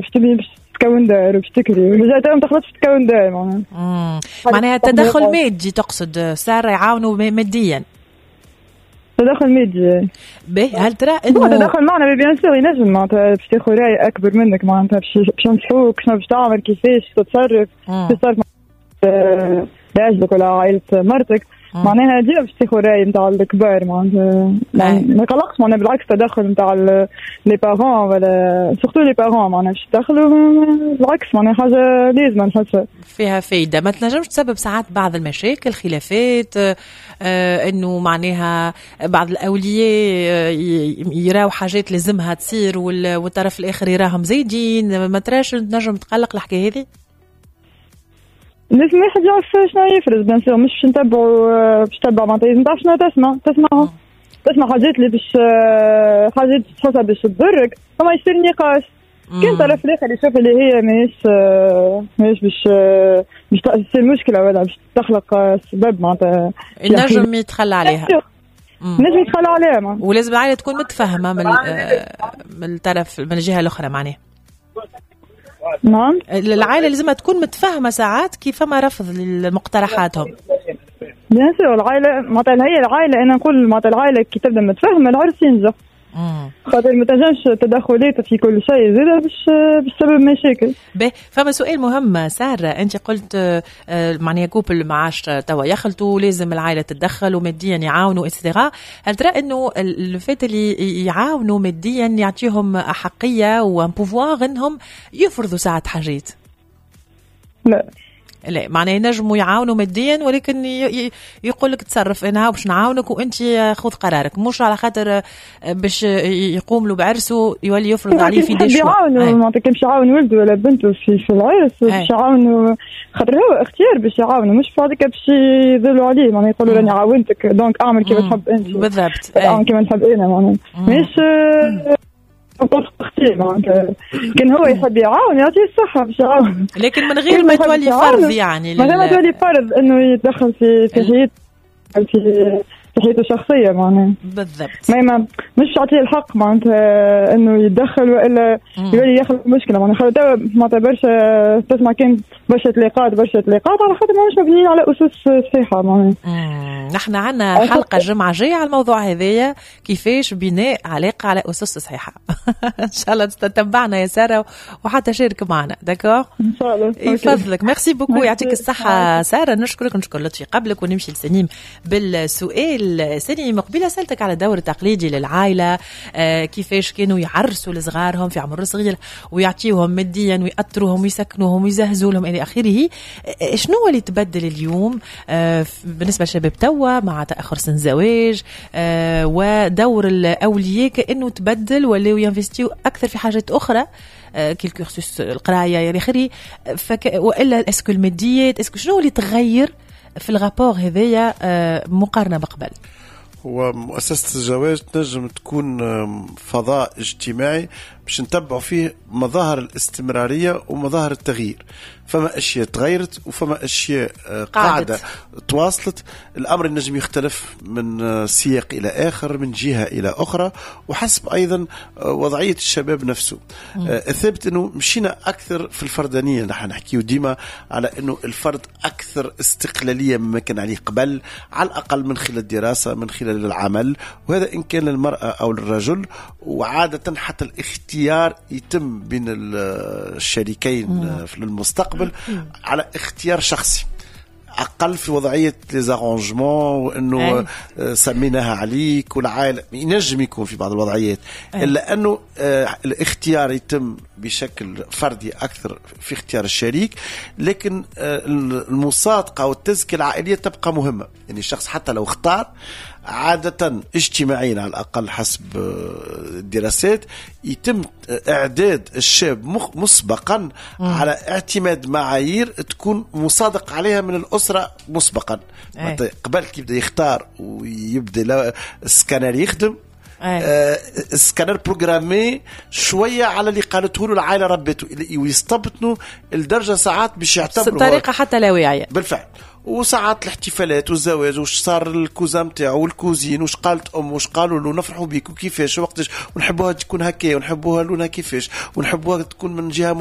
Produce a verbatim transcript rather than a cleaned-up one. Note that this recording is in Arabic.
باش تبني باش تكون دار وباش تكري وجات ما تخلصش تكون دار معناها. معناها تدخل مادي تقصد سارة يعاونوا ماديا. تدخل مادي باهي. هل ترى انه تدخل معنا بيان سور ينجم معناتها باش تاخذ راي اكبر منك معناتها باش باش نصحوك شنو باش تعمل كيفاش تتصرف تصرف لا يعجبك ولا عائلة مرتك معناها ديما باش تاخذ راي نتاع الكبار معناتها ما قلقش معناها بالعكس تدخل نتاع لي بارون ولا سورتو لي بارون معناها باش يدخلوا بالعكس معناها حاجه لازم نحسها فيها فايده. ما تنجمش تسبب ساعات بعض المشاكل خلافات آه انه معناها بعض الاولياء يراو حاجات لازمها تصير والطرف الاخر يراهم زايدين. ما تراش تنجم تقلق الحكايه هذه؟ لازم واحد يعرف شنو يفرز بيان سور مش نتبعوا باش تتبع معناتها لازم تعرف شنو تسمع تسمعهم تسمع حاجات اللي باش حاجات تحسها باش تضرك فما يصير نقاش. كان طرف الاخر يشوف اللي هي ماهيش ماهيش باش باش تصير مشكله ولا باش تخلق سبب معناتها النجم يتخلى عليها نجم يتخلى عليها ولازم العائله تكون متفهمه من من الطرف من الجهه الاخرى معناها. نعم العائله لازم تكون متفهمه ساعات كيف ما رفض لمقترحاتهم. بيان سور العائله معناتها هي العائله انا نقول معناتها العائله كي تبدا متفاهمه العرس ينجح. خاطر ما تنجمش تدخلات في كل شيء زيد باش بسبب مشاكل. باهي فما سؤال مهم سارة، انت قلت معناها كوبل معاش توا يخلطوا لازم العائله تتدخل وماديا يعاونوا اكسترا. هل ترى انه الفات اللي يعاونوا ماديا يعطيهم احقيه وبوفوار انهم يفرضوا ساعه حاجات؟ لا لا معناه ينجموا يعاونوا ماديا ولكن يقول لك تصرف انا باش نعاونك وانت خذ قرارك، مش على خاطر باش يقوم له بعرسه يولي يفرض عليه في ديشوا. يعاونوا معناتها كان باش يعاون ولده ولا بنته في في العرس باش يعاونوا خاطر هو اختيار باش يعاونوا مش بعدك باش يذلوا عليه معناها يقولوا راني عاونتك دونك اعمل كيما تحب انت بالضبط اعمل كيما تحب انا معناها مش كان هو يحب يعاون يعطيه الصحة باش يعاون لكن من غير ما تولي فرض يعني من غير ما تولي فرض انه يتدخل في في حياته في في حياته الشخصية معناها بالضبط. ما مش يعطيه الحق معناتها انه يتدخل والا يولي يخلق مشكلة معناها خاطر معناتها برشا تسمع كان برشا تلاقات برشا تلاقات على خاطر ماهوش مبنيين على اسس صحيحة معناها. نحن عنا حلقة الجمعة جاية على الموضوع هذايا كيفاش بناء علاقة على أسس صحيحة. إن شاء الله تتبعنا يا سارة وحتى شارك معنا داكور إن شاء الله. يفضلك ميرسي بوكو يعطيك الصحة سارة. نشكرك نشكر لطفي قبلك ونمشي لسنيم بالسؤال. سنيم قبيلة سألتك على الدور التقليدي للعائلة آه كيفاش كانوا يعرسوا لصغارهم في عمر صغير ويعطيوهم ماديا ويأطروهم ويسكنوهم ويزهزوا لهم إلى آخره. آه شنو اللي تبدل اليوم آه بالنسبة للشباب توا مع تأخر سن الزواج آه ودور الأولياء كأنه تبدل ولاو ينفستيو أكثر في حاجات أخرى آه كالكورسوس القراية إلى آخره فك... وإلا اسكو الماديات اسكو شنو اللي تغير في الغابور هذايا آه مقارنة بقبل؟ هو مؤسسة الزواج تنجم تكون فضاء اجتماعي باش نتبعوا فيه مظاهر الاستمرارية ومظاهر التغيير. فما أشياء تغيرت وفما أشياء قاعدة تواصلت. الأمر النجم يختلف من سياق إلى آخر من جهة إلى أخرى وحسب أيضا وضعية الشباب نفسه. الثابت أنه مشينا أكثر في الفردانية. نحن نحكيه ديما على أنه الفرد أكثر استقلالية مما كان عليه قبل على الأقل من خلال الدراسة من خلال العمل وهذا إن كان للمرأة أو للرجل. وعادة حتى الاختيار يتم بين الشريكين في المستقبل على اختيار شخصي أقل في وضعية ليزارونجمون وأنه سميناها عليك والعائلة ينجم يكون في بعض الوضعيات إلا أنه الاختيار يتم بشكل فردي أكثر في اختيار الشريك. لكن المصادقة والتزكية العائلية تبقى مهمة. يعني الشخص حتى لو اختار عادة اجتماعيا على الأقل حسب الدراسات يتم إعداد الشاب مسبقا على اعتماد معايير تكون مصادق عليها من الأسرة مسبقا. قبل كي يبدأ يختار ويبدأ السكانر يخدم آه سكانر بروغرامي شويه على اللي قالته له العائله ربته ويستبطنوا الدرجه ساعات باش يعتبروا بطريقه حتى لا واعيه بالفعل. وساعات الاحتفالات والزواج، وش صار الكوزام تاعو والكوزين، وش قالت ام، وش قالوا له، نفرحوا بيك وكيفاش وقتاش، ونحبوها تكون هكا، ونحبوها لونها كيفاش، ونحبوها تكون من جهه